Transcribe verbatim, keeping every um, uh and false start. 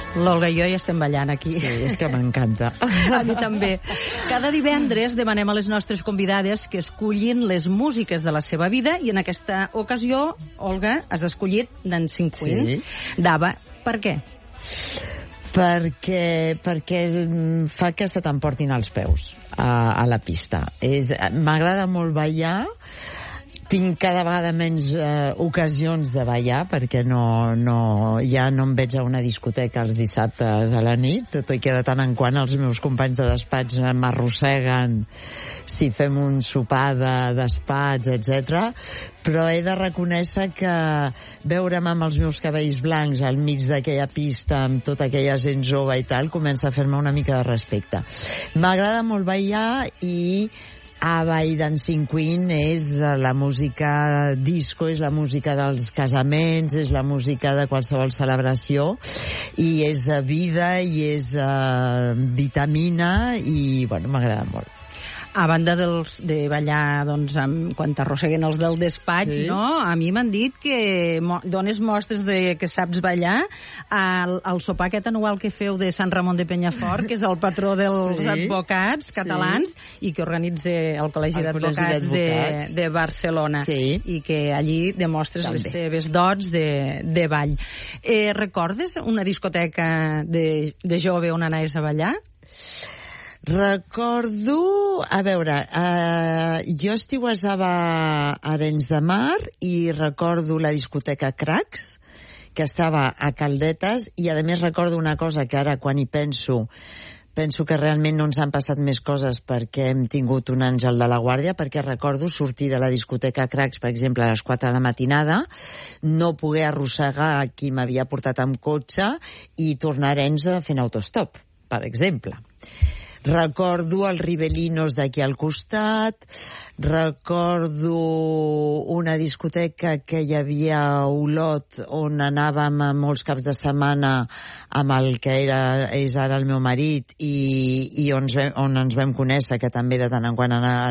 L'Olga i jo ja estem ballant aquí. Sí, és que m'encanta. A mi també. Cada divendres demanem a les nostres convidades que escullin les músiques de la seva vida i en aquesta ocasió, Olga, has escollit Dancing Queen. Sí. D'Ava. Per què? Perquè, perquè fa que se t'emportin els peus a, a la pista. És, m'agrada molt ballar. Tinc cada vegada menys eh, ocasions de ballar, perquè no, no, ja no em veig a una discoteca els dissabtes a la nit, tot i que de tant en quant els meus companys de despatx m'arrosseguen si fem un sopar de despatx, etcètera. Però he de reconèixer que veure'm amb els meus cabells blancs al mig d'aquella pista, amb tota aquella gent jove i tal, comença a fer-me una mica de respecte. M'agrada molt ballar i Ava i Dancing Queen és la música disco, és la música dels casaments, és la música de qualsevol celebració, i és vida, i és uh, vitamina, i bueno, m'agrada molt. A banda dels, de ballar, doncs, amb, quan t'arrosseguen els del despatx, sí. No? A mi m'han dit que mo dones mostres de que saps ballar al, al sopar aquest anual que feu de Sant Ramon de Penyafort, que és el patró dels sí. advocats catalans, sí. I que organitza el Col·legi d'Advocats de, de Barcelona, sí. I que allí demostres també les teves dots de, de ball. Eh, recordes una discoteca de, de jove on anaves a ballar? Recordo, a veure, eh, jo estiuesava a Arenys de Mar i recordo la discoteca Cracs, que estava a Caldetes, i a més recordo una cosa que ara quan hi penso, penso que realment no ens han passat més coses perquè hem tingut un àngel de la guàrdia, perquè recordo sortir de la discoteca Cracs, per exemple, a les quatre de la matinada, no poder arrossegar qui m'havia portat amb cotxe i tornar a Arenys fent autostop, per exemple. Recordo els Ribelinos d'aquí al costat, recordo una discoteca que hi havia a Olot on anàvem molts caps de setmana amb el que era, és ara el meu marit, i, i on, on ens vam conèixer, que també de tant en quant anava